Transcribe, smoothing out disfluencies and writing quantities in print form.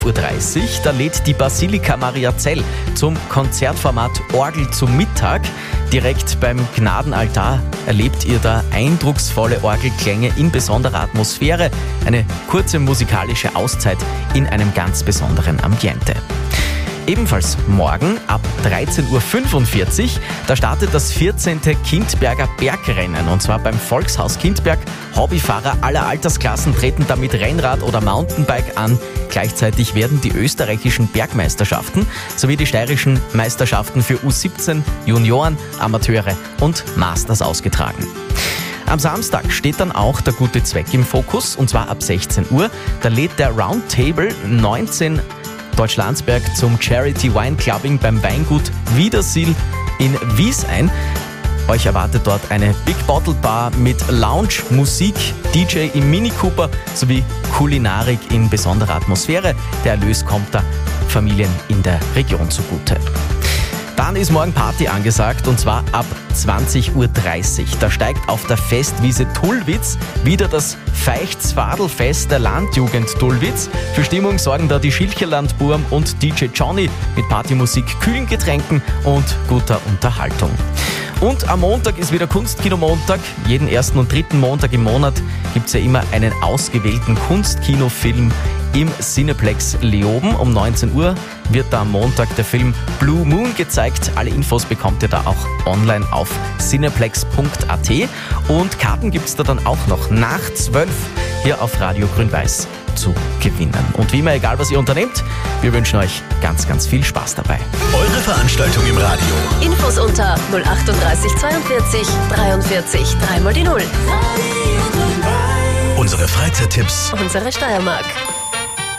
Uhr, da lädt die Basilika Mariazell zum Konzertformat Orgel zum Mittag. Direkt beim Gnadenaltar erlebt ihr da eindrucksvolle Orgelklänge in besonderer Atmosphäre. Eine kurze musikalische Auszeit in einem ganz besonderen Ambiente. Ebenfalls morgen ab 13.45 Uhr, da startet das 14. Kindberger Bergrennen und zwar beim Volkshaus Kindberg. Hobbyfahrer aller Altersklassen treten da mit Rennrad oder Mountainbike an. Gleichzeitig werden die österreichischen Bergmeisterschaften sowie die steirischen Meisterschaften für U17, Junioren, Amateure und Masters ausgetragen. Am Samstag steht dann auch der gute Zweck im Fokus und zwar ab 16 Uhr. Da lädt der Roundtable 19 Deutschlandsberg zum Charity Wine Clubbing beim Weingut Wiedersiel in Wies ein. Euch erwartet dort eine Big Bottle Bar mit Lounge, Musik, DJ im Mini Cooper sowie Kulinarik in besonderer Atmosphäre. Der Erlös kommt der Familien in der Region zugute. Dann ist morgen Party angesagt und zwar ab 20.30 Uhr. Da steigt auf der Festwiese Tullwitz wieder das Feichts-Fadl-Fest der Landjugend Tullwitz. Für Stimmung sorgen da die Schilcherlandburm und DJ Johnny mit Partymusik, kühlen Getränken und guter Unterhaltung. Und am Montag ist wieder Kunstkino-Montag. Jeden ersten und dritten Montag im Monat gibt es ja immer einen ausgewählten Kunstkinofilm im Cineplex Leoben. Um 19 Uhr wird da am Montag der Film Blue Moon gezeigt. Alle Infos bekommt ihr da auch online auf cineplex.at. Und Karten gibt es da dann auch noch nach 12 hier auf Radio Grün-Weiß zu gewinnen. Und wie immer, egal was ihr unternehmt, wir wünschen euch ganz, ganz viel Spaß dabei. Eure Veranstaltung im Radio. Infos unter 038 42 43 3 mal die 0. Unsere Freizeittipps. Unsere Steiermark.